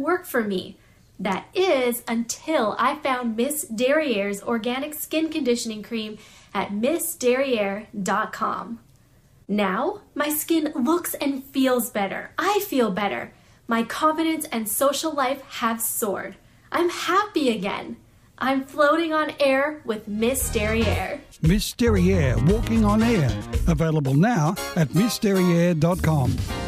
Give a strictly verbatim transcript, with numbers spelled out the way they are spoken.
work for me. That is until I found Miss Derriere's organic skin conditioning cream at miss derriere dot com. Now, my skin looks and feels better. I feel better. My confidence and social life have soared. I'm happy again. I'm floating on air with Miss Derriere. Miss Derriere, walking on air. Available now at miss derriere dot com.